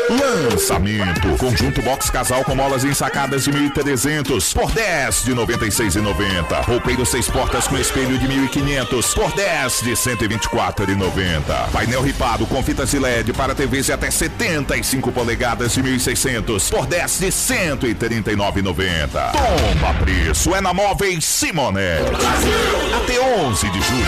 Lançamento. Conjunto box casal com molas ensacadas de 1.300 por 10 de 96,90. Roupeiro 6 portas com espelho de 1.500 por 10 de 124,90. Painel ripado com fitas de LED para TVs de até 75 polegadas de 1.600 por 10 de 139,90. Tomba preço é na Móveis Simonet. Até 11 de julho.